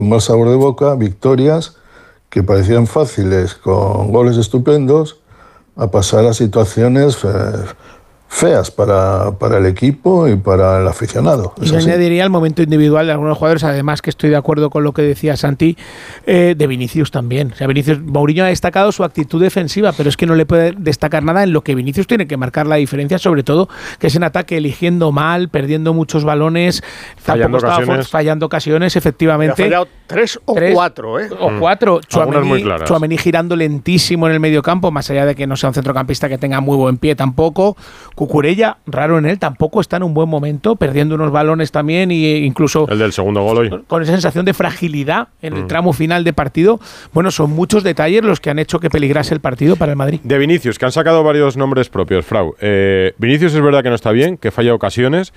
un mal sabor de boca, victorias que parecían fáciles con goles estupendos, a pasar a situaciones feas para el equipo y para el aficionado. Y yo añadiría el momento individual de algunos jugadores, además que estoy de acuerdo con lo que decía Santi, de Vinicius también. O sea, Mourinho ha destacado su actitud defensiva, pero es que no le puede destacar nada en lo que Vinicius tiene que marcar la diferencia, sobre todo que es en ataque, eligiendo mal, perdiendo muchos balones, fallando ocasiones, efectivamente. Ha fallado 3 o 4, ¿eh? O 4. Tchouaméni girando lentísimo en el mediocampo, más allá de que no sea un centrocampista que tenga muy buen pie tampoco. Cucurella, raro en él, tampoco está en un buen momento, perdiendo unos balones también, e incluso el del segundo gol hoy, con esa sensación de fragilidad en el tramo final de partido. Bueno, son muchos detalles los que han hecho que peligrase el partido para el Madrid. De Vinicius, que han sacado varios nombres propios, Frau. Vinicius es verdad que no está bien, que falla ocasiones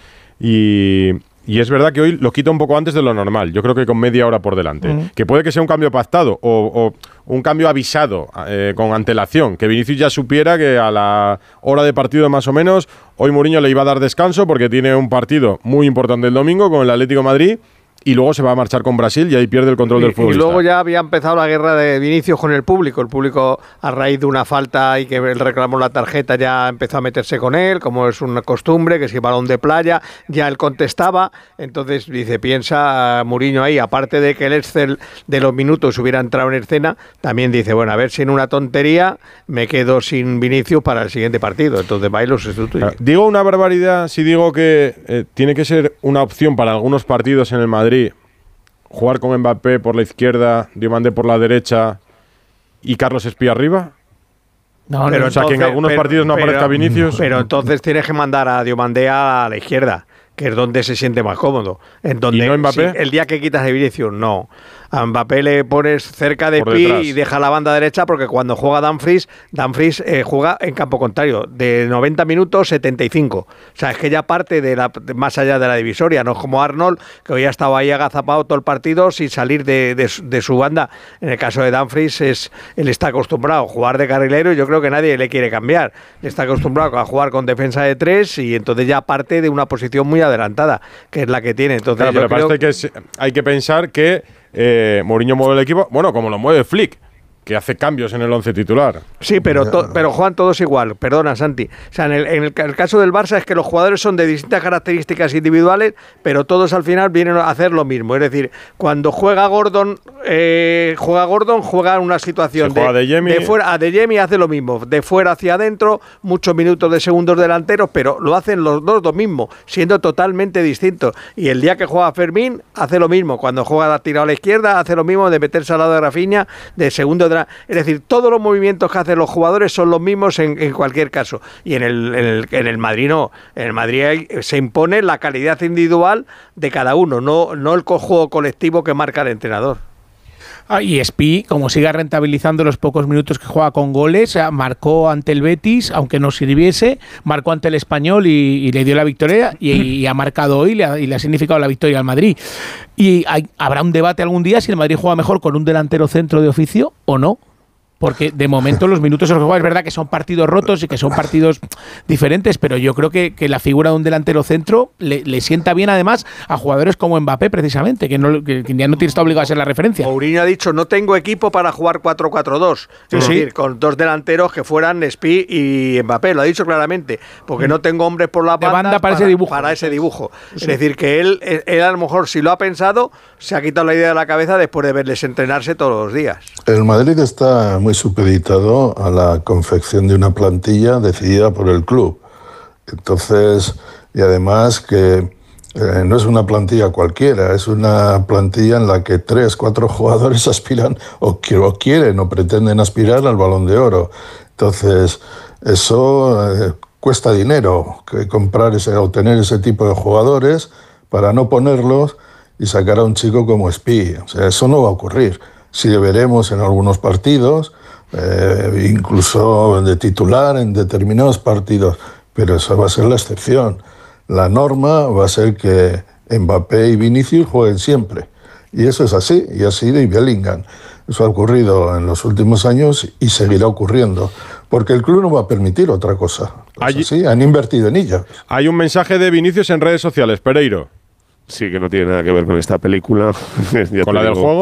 y es verdad que hoy lo quita un poco antes de lo normal. Yo creo que con media hora por delante. Que puede que sea un cambio pactado o un cambio avisado con antelación. Que Vinicius ya supiera que a la hora de partido más o menos, hoy Mourinho le iba a dar descanso porque tiene un partido muy importante el domingo con el Atlético de Madrid. Y luego se va a marchar con Brasil y ahí pierde el control del futbolista. Y luego ya había empezado la guerra de Vinicius con el público. El público, a raíz de una falta y que él reclamó la tarjeta, ya empezó a meterse con él, como es una costumbre, que si balón de playa, ya él contestaba. Entonces, piensa Mourinho ahí, aparte de que el Excel de los minutos hubiera entrado en escena, también dice, bueno, a ver si en una tontería me quedo sin Vinicius para el siguiente partido. Entonces va y lo sustituye. Digo una barbaridad si digo que tiene que ser una opción para algunos partidos en el Madrid jugar con Mbappé por la izquierda, Diomandé por la derecha y Carlos Espí arriba. No, pero entonces, que en algunos partidos no aparezca Vinicius. Pero entonces tienes que mandar a Diomandé a la izquierda, que es donde se siente más cómodo. En donde, ¿Y no Mbappé? El día que quitas a Vinicius, no. A Mbappé le pones cerca de Pi y deja la banda derecha, porque cuando juega Dumfries juega en campo contrario, de 90 minutos 75. O sea, es que ya parte más allá de la divisoria, no es como Arnold, que hoy ha estado ahí agazapado todo el partido sin salir de su banda. En el caso de Dumfries, él está acostumbrado a jugar de carrilero y yo creo que nadie le quiere cambiar. Está acostumbrado a jugar con defensa de 3 y entonces ya parte de una posición muy adelantada, que es la que tiene. Entonces, claro, pero parece que hay que pensar que Mourinho mueve el equipo, bueno, como lo mueve Flick, que hace cambios en el 11 titular. Sí, pero juegan todos igual. Perdona, Santi. O sea, en el caso del Barça es que los jugadores son de distintas características individuales, pero todos al final vienen a hacer lo mismo. Es decir, cuando juega Gordon juega en una situación de fuera. A Adeyemi hace lo mismo. De fuera hacia adentro, muchos minutos de segundos delanteros, pero lo hacen los dos lo mismo, siendo totalmente distintos. Y el día que juega Fermín, hace lo mismo. Cuando juega tirado a la izquierda, hace lo mismo de meterse al lado de Rafinha, de segundo. Es decir, todos los movimientos que hacen los jugadores son los mismos en cualquier caso. Y en el Madrid no. En el Madrid se impone la calidad individual de cada uno, no el juego colectivo que marca el entrenador. Y Espí, como siga rentabilizando los pocos minutos que juega con goles, marcó ante el Betis, aunque no sirviese, marcó ante el Español y le dio la victoria, y ha marcado hoy y le ha significado la victoria al Madrid. Y habrá un debate algún día si el Madrid juega mejor con un delantero centro de oficio o no. Porque de momento los minutos en los que juega, es verdad que son partidos rotos y que son partidos diferentes, pero yo creo que la figura de un delantero centro le sienta bien además a jugadores como Mbappé, precisamente, que ya no está obligado a ser la referencia. Mourinho ha dicho, no tengo equipo para jugar 4-4-2, es decir, con dos delanteros que fueran Espí y Mbappé, lo ha dicho claramente, porque no tengo hombres por la banda para ese dibujo. Sí. Es decir, que él a lo mejor, si lo ha pensado, se ha quitado la idea de la cabeza después de verles entrenarse todos los días. El Madrid está muy supeditado a la confección de una plantilla decidida por el club. Entonces, y además que no es una plantilla cualquiera, es una plantilla en la que 3, 4 jugadores aspiran o quieren o pretenden aspirar al Balón de Oro. Entonces, eso cuesta dinero, que comprar o tener ese tipo de jugadores para no ponerlos y sacar a un chico como Espí. O sea, eso no va a ocurrir. Sí veremos en algunos partidos, incluso de titular en determinados partidos, pero esa va a ser la excepción. La norma va a ser que Mbappé y Vinicius jueguen siempre. Y eso es así, y así de Bellingham. Eso ha ocurrido en los últimos años y seguirá ocurriendo, porque el club no va a permitir otra cosa. Sí, han invertido en ella. Hay un mensaje de Vinicius en redes sociales, Pereiro. Sí, que no tiene nada que ver con esta película. ¿Con la del juego?